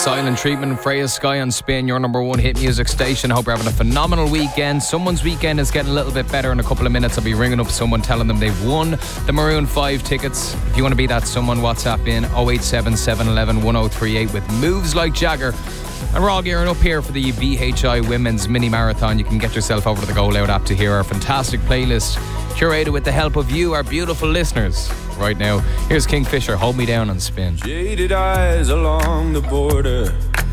Silent Treatment, Freya Sky on Spin, your number one hit music station. Hope you're having a phenomenal weekend. Someone's weekend is getting a little bit better. In a couple of minutes I'll be ringing up someone telling them they've won the Maroon 5 tickets. If you want to be that someone, WhatsApp in 087 711 1038 with Moves Like Jagger. And we're all gearing up here for the VHI Women's Mini Marathon. You can get yourself over to the Go Loud app to hear our fantastic playlist, curated with the help of you, our beautiful listeners. Right now, here's Kingfisher, Hold Me Down on Spin. Jaded eyes along the border,